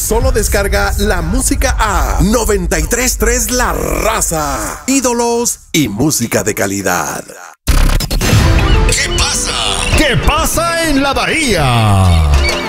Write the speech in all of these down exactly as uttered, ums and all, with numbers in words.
Solo descarga la música a noventa y tres punto tres La Raza. Ídolos y música de calidad. ¿Qué pasa? ¿Qué pasa en la Bahía?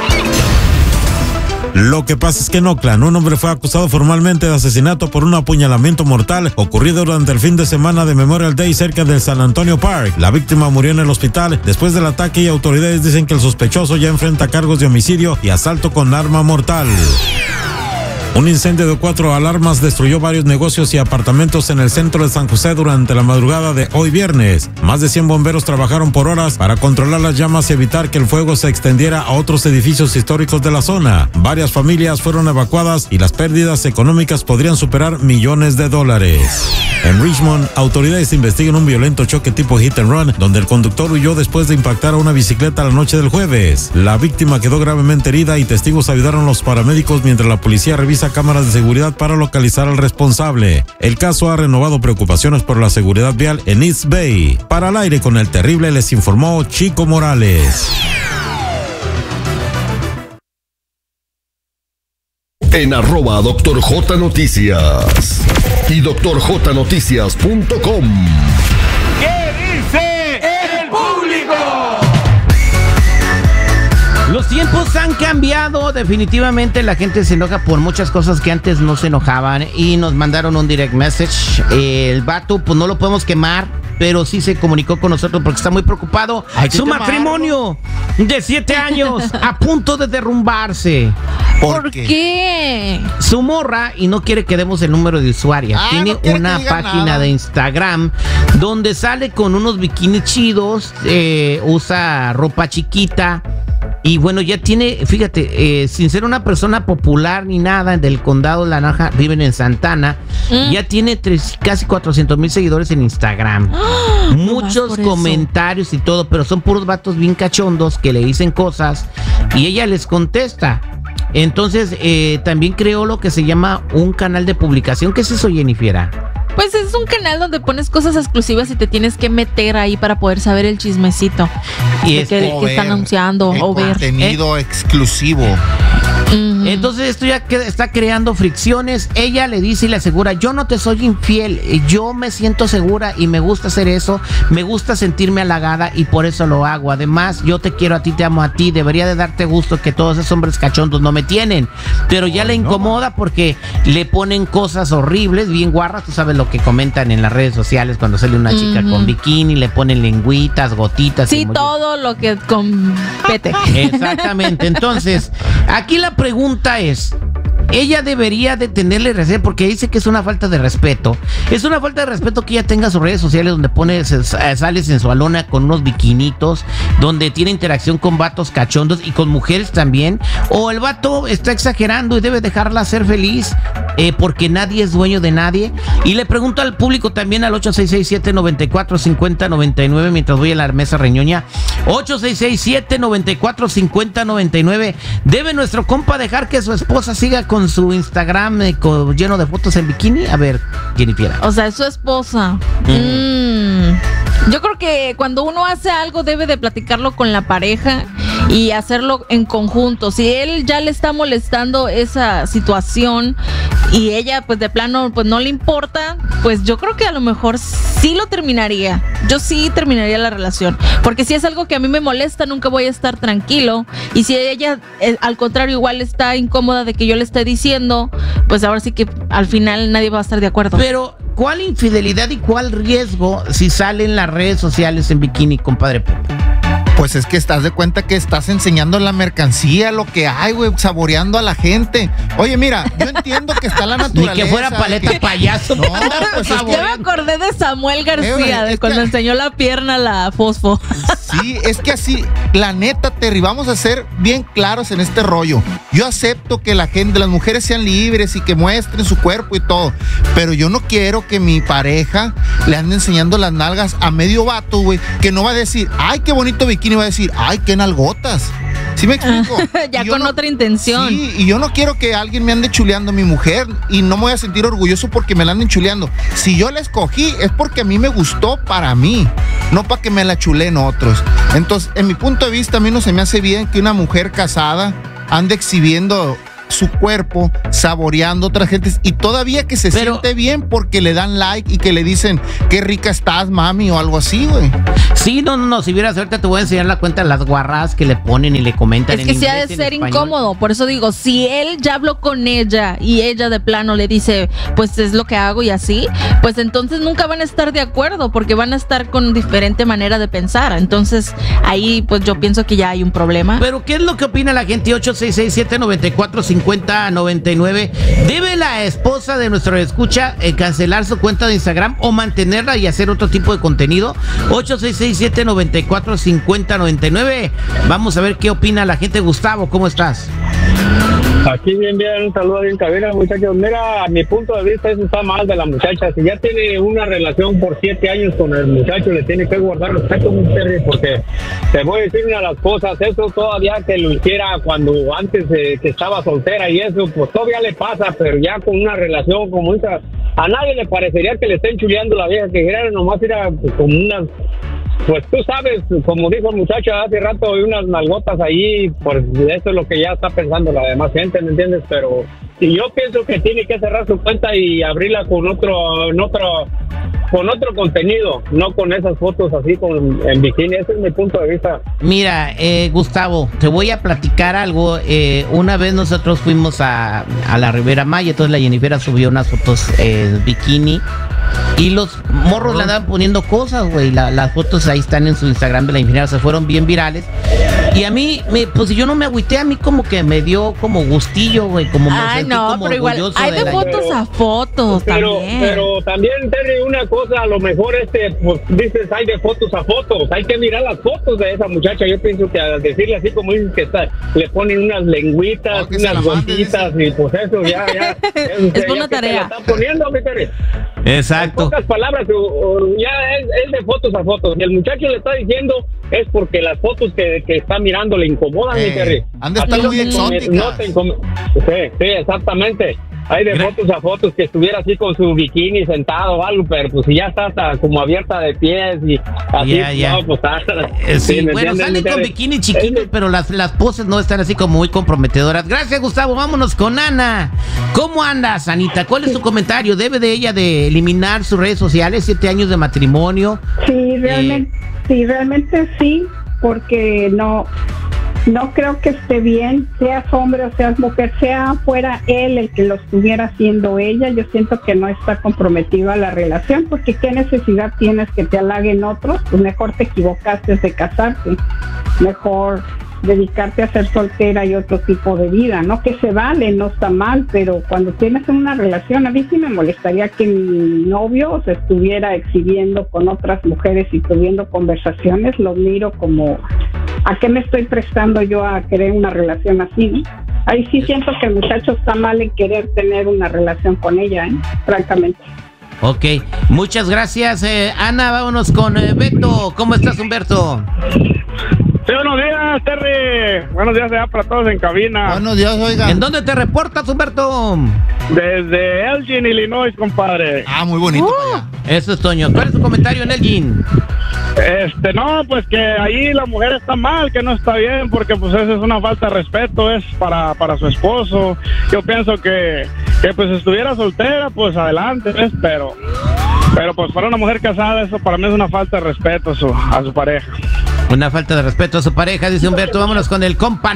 Lo que pasa es que en Oakland, un hombre fue acusado formalmente de asesinato por un apuñalamiento mortal ocurrido durante el fin de semana de Memorial Day cerca del San Antonio Park. La víctima murió en el hospital después del ataque y autoridades dicen que el sospechoso ya enfrenta cargos de homicidio y asalto con arma mortal. Un incendio de cuatro alarmas destruyó varios negocios y apartamentos en el centro de San José durante la madrugada de hoy viernes. Más de cien bomberos trabajaron por horas para controlar las llamas y evitar que el fuego se extendiera a otros edificios históricos de la zona. Varias familias fueron evacuadas y las pérdidas económicas podrían superar millones de dólares. En Richmond, autoridades investigan un violento choque tipo hit and run, donde el conductor huyó después de impactar a una bicicleta la noche del jueves. La víctima quedó gravemente herida y testigos ayudaron a los paramédicos mientras la policía revisa cámaras de seguridad para localizar al responsable. El caso ha renovado preocupaciones por la seguridad vial en East Bay. Para el aire con el terrible les informó Chico Morales. En arroba Doctor J Noticias y doctor j noticias punto com. ¿Qué dice el público? Los tiempos han cambiado, definitivamente la gente se enoja por muchas cosas que antes no se enojaban y nos mandaron un direct message. Eh, el vato, pues no lo podemos quemar, pero sí se comunicó con nosotros porque está muy preocupado. Su matrimonio de siete años a punto de derrumbarse. ¿Por, ¿Por qué? qué? Su morra, y no quiere que demos el número de usuaria, ah, tiene no una página nada. de Instagram donde sale con unos bikinis chidos, eh, usa ropa chiquita. Y bueno, ya tiene, fíjate, eh, sin ser una persona popular ni nada del condado de La Naranja, viven en Santana, mm. ya tiene tres, casi cuatrocientos mil seguidores en Instagram. ¡Oh! Muchos no comentarios y todo, pero son puros vatos bien cachondos que le dicen cosas y ella les contesta. Entonces, eh, también creó lo que se llama un canal de publicación. ¿Qué es eso, Jennifer? Pues es un canal donde pones cosas exclusivas y te tienes que meter ahí para poder saber el chismecito y de que, que están anunciando o ver. Contenido eh. exclusivo. Uh-huh. Entonces esto ya que está creando fricciones. Ella le dice y le asegura: yo no te soy infiel, yo me siento segura y me gusta hacer eso, me gusta sentirme halagada y por eso lo hago. Además, yo te quiero a ti, te amo a ti, debería de darte gusto que todos esos hombres cachondos no me tienen. Pero ya le incomoda porque le ponen cosas horribles, bien guarras. Tú sabes lo que comentan en las redes sociales cuando sale una chica uh-huh. con bikini, le ponen lengüitas, gotitas. Sí, todo lo que compete. Exactamente. Entonces, aquí la pregunta es: ella debería de tenerle respeto, porque dice que es una falta de respeto. Es una falta de respeto que ella tenga sus redes sociales donde pone, sale sensualona con unos bikinitos, donde tiene interacción con vatos cachondos y con mujeres también. O el vato está exagerando y debe dejarla ser feliz, eh, porque nadie es dueño de nadie. Y le pregunto al público también al ocho seis seis, siete nueve cuatro, cinco cero nueve nueve mientras voy a la mesa reñoña. ocho seis seis, siete nueve cuatro, cinco cero nueve nueve. ¿Debe nuestro compa dejar que su esposa siga con su Instagram eh, con, lleno de fotos en bikini? A ver, Jennifer. O sea, es su esposa. Mm. Mm. Yo creo que cuando uno hace algo debe de platicarlo con la pareja y hacerlo en conjunto. Si él ya le está molestando esa situación y ella pues de plano pues no le importa, pues yo creo que a lo mejor sí lo terminaría. Yo sí terminaría la relación, porque si es algo que a mí me molesta, nunca voy a estar tranquilo. Y si ella eh, al contrario igual está incómoda de que yo le esté diciendo, pues ahora sí que al final nadie va a estar de acuerdo. Pero ¿cuál infidelidad y cuál riesgo si salen las redes sociales en bikini, compadre? Pues es que estás de cuenta que estás enseñando la mercancía, lo que hay, güey, saboreando a la gente. Oye, mira, yo entiendo que está la naturaleza. Ni que fuera paleta que... payaso. No, pues yo me acordé de Samuel García, eh, wey, de cuando que... enseñó la pierna a la Fosfo. Sí, es que así, la neta, Terry, vamos a ser bien claros en este rollo. Yo acepto que la gente, las mujeres sean libres y que muestren su cuerpo y todo, pero yo no quiero que mi pareja le ande enseñando las nalgas a medio vato, güey, que no va a decir, ay, qué bonito bikini, va a decir, ay, qué nalgotas. ¿Sí me explico? Ya con no, otra intención. Sí, y yo no quiero que alguien me ande chuleando a mi mujer y no me voy a sentir orgulloso porque me la anden chuleando. Si yo la escogí es porque a mí me gustó para mí, no para que me la chuleen otros. Entonces, en mi punto de vista, a mí no se me hace bien que una mujer casada ande exhibiendo su cuerpo saboreando otras gentes y todavía que se Pero- siente bien porque le dan like y que le dicen qué rica estás, mami, o algo así, güey. Sí, no, no, no, si vieras ahorita te voy a enseñar la cuenta de las guarradas que le ponen y le comentan Es en que sí ha inglés de y en ser español. incómodo, por eso digo, si él ya habló con ella y ella de plano le dice, pues es lo que hago y así, pues entonces nunca van a estar de acuerdo porque van a estar con diferente manera de pensar. Entonces ahí pues yo pienso que ya hay un problema. Pero ¿qué es lo que opina la gente? ocho seis seis, siete nueve cuatro, cinco cero nueve nueve. ¿Debe la esposa de nuestro escucha eh, cancelar su cuenta de Instagram o mantenerla y hacer otro tipo de contenido? ocho seis seis, siete nueve cuatro, cinco cero nueve nueve. Vamos a ver qué opina la gente. Gustavo, ¿cómo estás? Aquí bien, bien, un saludo bien cabina, muchachos. Mira, a mi punto de vista eso está mal de la muchacha. Si ya tiene una relación por siete años con el muchacho, le tiene que guardar respeto, porque te voy a decir una de las cosas, eso todavía que lo hiciera cuando antes eh, que estaba soltera y eso, pues todavía le pasa, pero ya con una relación como esa, a nadie le parecería que le estén chuleando la vieja, que era nomás era pues, como unas... Pues tú sabes, como dijo el muchacho hace rato, hay unas nalgotas ahí, pues eso es lo que ya está pensando la demás gente, ¿me entiendes? Pero y yo pienso que tiene que cerrar su cuenta y abrirla con otro, en otro, con otro contenido, no con esas fotos así con en bikini. Ese es mi punto de vista. Mira, eh, Gustavo, te voy a platicar algo. Eh, una vez nosotros fuimos a, a la Riviera Maya, entonces la Jennifer subió unas fotos eh, bikini y los morros le andaban poniendo cosas, güey. La, las fotos ahí están en su Instagram de la ingeniera, se fueron bien virales. Y a mí, me, pues yo no me agüité, a mí como que me dio como gustillo, güey, como me Ay, sentí no, como pero igual orgulloso hay de de la- fotos Pero- a fotos Pero, también. pero también, Terry, una cosa, a lo mejor este, pues dices, hay de fotos a fotos, hay que mirar las fotos de esa muchacha. Yo pienso que al decirle así como dices que está, le ponen unas lengüitas, Oh, que se unas la mande, gotitas, y pues eso ya, ya. eso, Es ya una que te tarea. la están poniendo, mi Terry. En Exacto. pocas palabras, o- o ya es, es de fotos a fotos. Y el muchacho le está diciendo es porque las fotos que, que está mirando le incomodan, Eh, mi Terry. han de A estar ti no muy te come- exóticas. no te incom- sí, sí, exactamente. Hay de Mira. fotos a fotos que estuviera así con su bikini sentado o algo, pero pues si ya está hasta como abierta de pies y así, Ya, ya. no, pues está. Eh, sí, ¿me bueno, entiendes, salen mi con Terry? bikini chiquitos, Es- pero las, las poses no están así como muy comprometedoras. Gracias, Gustavo. Vámonos con Ana. ¿Cómo andas, Anita? ¿Cuál es tu comentario? ¿Debe de ella de eliminar sus redes sociales? Siete años de matrimonio. Sí, realmente, sí, realmente sí, porque no, no creo que esté bien, seas hombre o seas mujer, sea fuera él el que lo estuviera haciendo ella, yo siento que no está comprometido a la relación, porque qué necesidad tienes que te halaguen otros, pues mejor te equivocaste de casarte, mejor dedicarte a ser soltera y otro tipo de vida, no que se vale, no está mal, pero cuando tienes una relación, a mí sí me molestaría que mi novio se estuviera exhibiendo con otras mujeres y tuviendo conversaciones, lo miro como, ¿a qué me estoy prestando yo a querer una relación así, no? Ahí sí siento que el muchacho está mal en querer tener una relación con ella, ¿eh? Francamente. Ok, muchas gracias, eh, Ana. Vámonos con eh, Beto. ¿Cómo estás, Humberto? Sí, buenos días, Terry. Buenos días ya para todos en cabina. Buenos días, oiga. ¿En dónde te reportas, Humberto? Desde Elgin, Illinois, compadre. Ah, muy bonito para allá. Eso es, Toño. ¿Cuál es tu comentario en el Gin? Este, no, pues que ahí la mujer está mal, que no está bien, porque pues eso es una falta de respeto, es para, para su esposo. Yo pienso que, que pues estuviera soltera, pues adelante, ¿ves? Pero, pero pues para una mujer casada, eso para mí es una falta de respeto a su, a su pareja. Una falta de respeto a su pareja, dice Humberto. Vámonos con el compa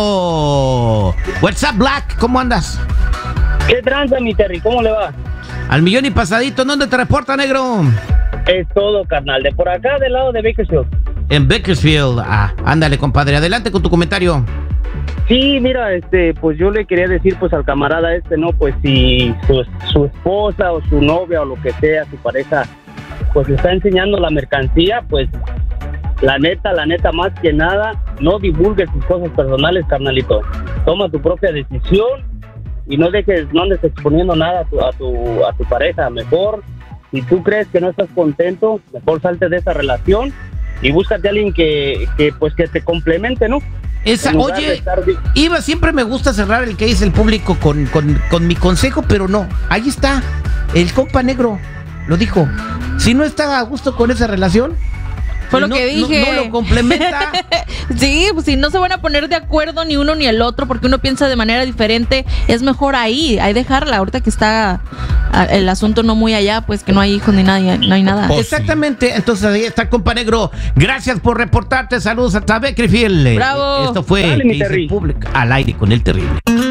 negro. What's up, Black? ¿Cómo andas? ¿Qué tranza, mi Terry? ¿Cómo le va? Al millón y pasadito. ¿En dónde te reporta, negro? Es todo, carnal. De por acá, del lado de Bakersfield. En Bakersfield. Ah, ándale, compadre. Adelante con tu comentario. Sí, mira, este, pues yo le quería decir, pues al camarada este, ¿no? Pues si su, su esposa o su novia o lo que sea, su pareja, pues le está enseñando la mercancía, pues la neta, la neta, más que nada, no divulgues tus cosas personales, carnalito. Toma tu propia decisión y no dejes, no andes exponiendo nada a tu, a tu, a tu pareja. Mejor, si tú crees que no estás contento, mejor salte de esa relación y búscate a alguien que, que pues que te complemente, ¿no? Esa, En lugar de oye, estar di- Iba, siempre me gusta cerrar el que dice el público con, con, con mi consejo, pero no. Ahí está. El compa negro lo dijo. Si no está a gusto con esa relación, Fue lo no, que dije. No, no lo complementa. Sí, pues si no se van a poner de acuerdo ni uno ni el otro porque uno piensa de manera diferente, es mejor ahí, ahí dejarla. Ahorita que está a, el asunto no muy allá, pues que no hay hijos ni nadie, no hay nada. Oh, exactamente, sí. Entonces ahí está, compa negro. Gracias por reportarte. Saludos hasta Beckerfield. Bravo. Esto fue Dale, mi Terry. Pública al aire con el terrible.